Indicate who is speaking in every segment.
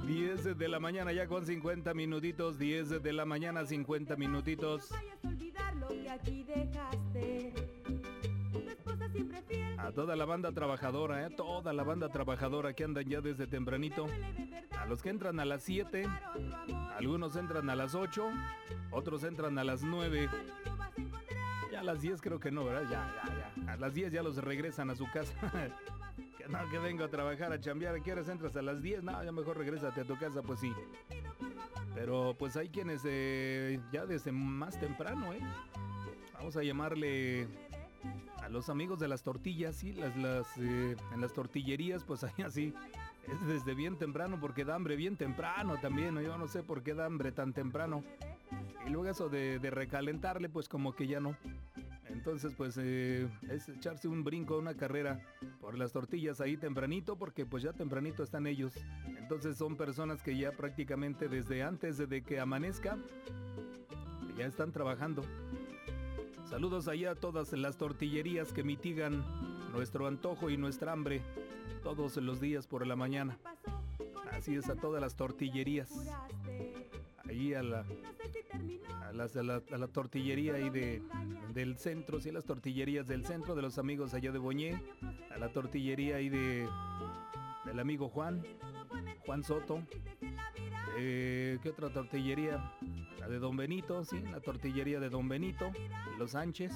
Speaker 1: 10 de la mañana ya con 50 minutitos, 10 de la mañana 50 minutitos. A toda la banda trabajadora, toda la banda trabajadora que andan ya desde tempranito. A los que entran a las 7, algunos entran a las 8, otros entran a las 9. Ya a las 10 creo que no, ¿verdad? Ya. A las 10 ya los regresan a su casa. Que no, que vengo a trabajar, a chambear. ¿A qué horas entras? A las 10. No, ya mejor regrésate a tu casa, pues sí. Pero pues hay quienes ya desde más temprano, vamos a llamarle a los amigos de las tortillas, sí, en las tortillerías, pues ahí así. Es desde bien temprano porque da hambre bien temprano también, ¿no? Yo no sé por qué da hambre tan temprano. Y luego eso de recalentarle, pues como que ya no. Entonces, pues es echarse un brinco, una carrera por las tortillas ahí tempranito, porque pues ya tempranito están ellos. Entonces son personas que ya prácticamente desde antes de que amanezca, ya están trabajando. Saludos allá a todas las tortillerías que mitigan nuestro antojo y nuestra hambre todos los días por la mañana. Así es, a todas las tortillerías. Ahí a la tortillería ahí del centro, sí, las tortillerías del centro, de los amigos allá de Boñé, a la tortillería ahí del amigo Juan Soto. ¿Qué otra tortillería? La de Don Benito, sí, la tortillería de Don Benito, los Sánchez,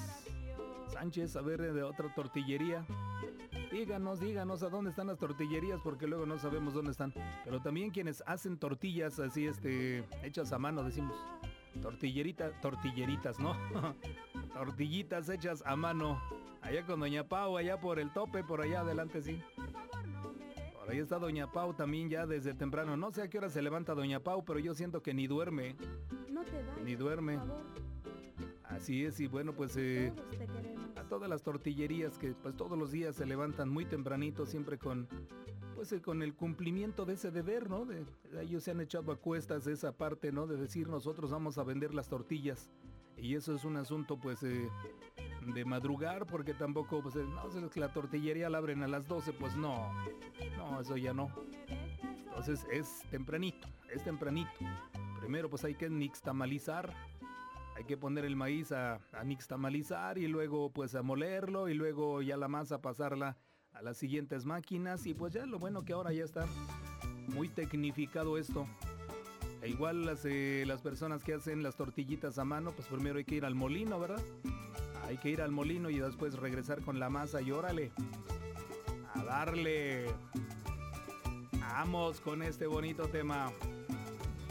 Speaker 1: a ver, de otra tortillería. Díganos a dónde están las tortillerías, porque luego no sabemos dónde están. Pero también quienes hacen tortillas así, hechas a mano, decimos. Tortilleritas, ¿no? Tortillitas hechas a mano. Allá con Doña Pau, allá por el tope, por allá adelante, sí. Por ahí está Doña Pau también ya desde temprano. No sé a qué hora se levanta Doña Pau, pero yo siento que ni duerme.
Speaker 2: No te vayas,
Speaker 1: ni duerme.
Speaker 2: Por favor.
Speaker 1: Así es, y bueno, pues a todas las tortillerías que pues todos los días se levantan muy tempranito, siempre con el cumplimiento de ese deber, ¿no? Ellos se han echado a cuestas esa parte, ¿no? De decir, nosotros vamos a vender las tortillas. Y eso es un asunto, pues, de madrugar, porque tampoco, pues, no, que la tortillería la abren a las 12, pues no, eso ya no. Entonces es tempranito. Primero, pues hay que nixtamalizar. Hay que poner el maíz a nixtamalizar y luego pues a molerlo y luego ya la masa pasarla a las siguientes máquinas y pues ya lo bueno que ahora ya está muy tecnificado esto. E igual las personas que hacen las tortillitas a mano, pues primero hay que ir al molino, ¿verdad? Hay que ir al molino y después regresar con la masa y órale, a darle. Vamos con este bonito tema.